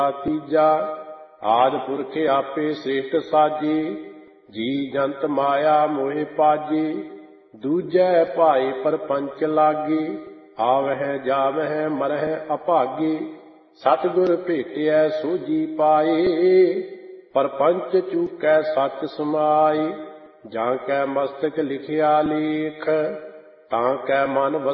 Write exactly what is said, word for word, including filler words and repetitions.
ਤੀਜਾ ਆਦਿ ਪੁਰਖ ਆਪੇ ਸ੍ਰਿਸ਼ਟ ਸਾਜੀ, ਜੀ ਜੰਤ ਮਾਇਆ ਮੋਹਿ ਪਾਜੀ। ਦੂਜੈ ਭਾਈ ਪਰਪੰਚ ਲਾਗੀ, ਆਵਹਿ ਜਾਵਹਿ ਮਰਹਿ ਅਭਾਗੀ। ਸਤਿਗੁਰ ਭੇਟਿਐ ਸੋਝੀ ਪਾਈ, ਪਰਪੰਚ ਚੂਕੈ ਸਚ ਸਮਾਈ। ਜਾਂ ਕੈ ਮਸਤਕ ਲਿਖਿਆ ਲੇਖ, ਤਾਂ ਕੈ ਮਨ